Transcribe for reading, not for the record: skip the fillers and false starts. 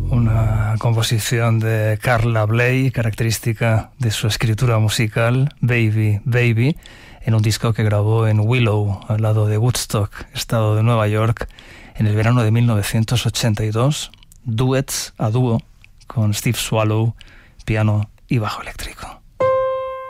una composición de Carla Bley, característica de su escritura musical, Baby, Baby, en un disco que grabó en Willow, al lado de Woodstock, estado de Nueva York, en el verano de 1982, duets a dúo con Steve Swallow, piano y bajo eléctrico.